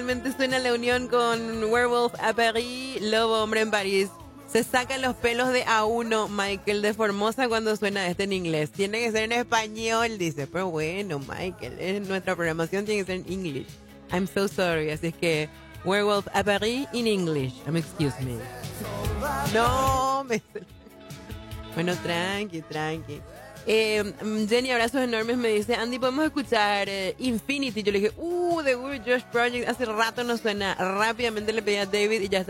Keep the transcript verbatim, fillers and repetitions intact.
Realmente suena la unión con Werewolf a Paris, Lobo Hombre en París. Se sacan los pelos de a uno, Michael, de Formosa cuando suena este en inglés. Tiene que ser en español, dice. Pero bueno, Michael, en nuestra programación tiene que ser en English. I'm so sorry. Así es que Werewolf a Paris in English. Um, excuse me. No, me... Bueno, tranqui, tranqui. Eh, Jenny, abrazos enormes, me dice, Andy, ¿podemos escuchar eh, Infinity? Yo le dije, uh, The Good Josh Project, hace rato no suena. Rápidamente le pedí a David y ya está.